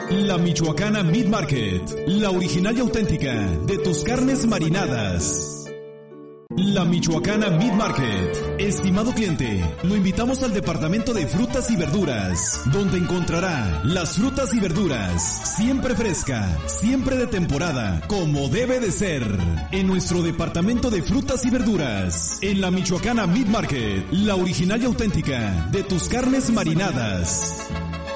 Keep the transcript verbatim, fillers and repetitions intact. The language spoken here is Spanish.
La Michoacana Meat Market, la original y auténtica de tus carnes marinadas. La Michoacana Meat Market. Estimado cliente, lo invitamos al departamento de frutas y verduras, donde encontrará las frutas y verduras siempre fresca, siempre de temporada, como debe de ser. En nuestro departamento de frutas y verduras, en la Michoacana Meat Market, la original y auténtica de tus carnes marinadas.